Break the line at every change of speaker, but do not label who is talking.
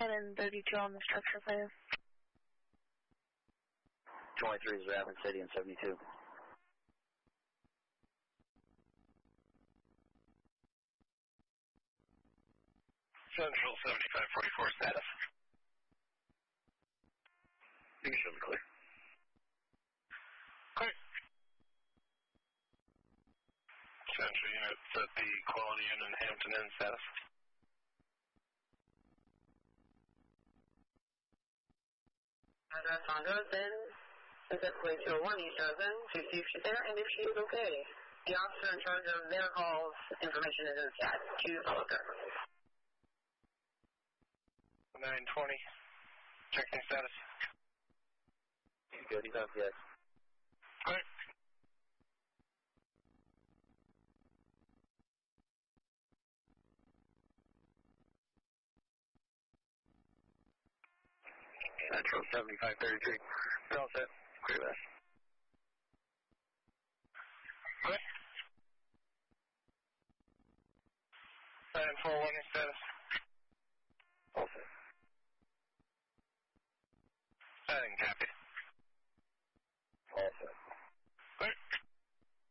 10 and 32 on the structure plan.
23 is Rapid City and 72.
Central 7544 status.
You can show me clear.
Clear. Central unit at the quality unit in Hampton Inn status.
Address Andros in specifically 201 East Open to see if she's there and if she is okay. The officer in charge of their calls information is in stat. To follow her.
920. Checking status.
Good, he's on yes.
Clear.
Central 7533. You're all set. Clear that.
Clear. 941 status.